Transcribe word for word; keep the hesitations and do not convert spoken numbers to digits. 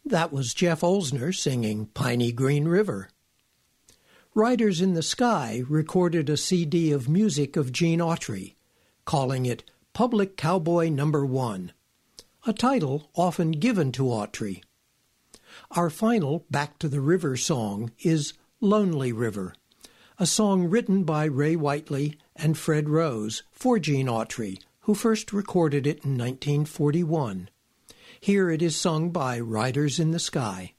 That was Jeff Olsner singing Piney Green River. Riders in the Sky recorded a C D of music of Gene Autry, calling it Public Cowboy Number One, a title often given to Autry. Our final Back to the River song is Lonely River, a song written by Ray Whiteley and Fred Rose for Gene Autry, who first recorded it in nineteen forty-one. Here it is sung by Riders in the Sky.